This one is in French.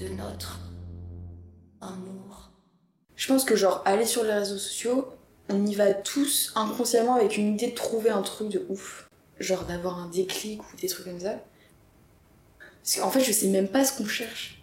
de notre amour. Je pense que genre aller sur les réseaux sociaux, on y va tous inconsciemment avec une idée de trouver un truc de ouf. Genre d'avoir un déclic ou des trucs comme ça. Parce qu'en fait je sais même pas ce qu'on cherche.